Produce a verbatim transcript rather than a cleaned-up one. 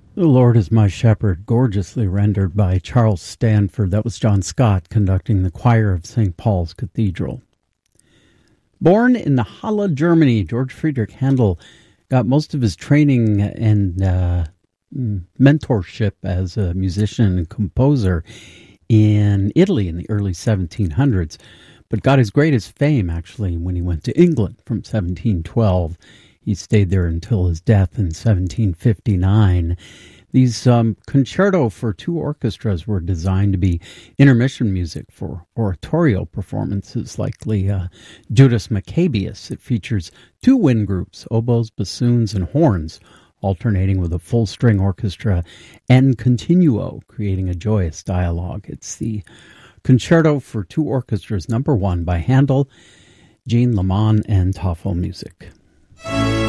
The Lord is My Shepherd, gorgeously rendered by Charles Stanford. That was John Scott conducting the choir of Saint Paul's Cathedral. Born in Halle, Germany, George Friedrich Handel got most of his training and uh, mentorship as a musician and composer in Italy in the early seventeen hundreds, but got his greatest fame actually when he went to England from seventeen twelve. He stayed there until his death in seventeen fifty-nine. These um, concerto for two orchestras were designed to be intermission music for oratorio performances like the uh, Judas Maccabeus. It features two wind groups, oboes, bassoons, and horns, alternating with a full-string orchestra and continuo, creating a joyous dialogue. It's the Concerto for Two Orchestras, number one by Handel, Jean Lehmann, and Toffel Music.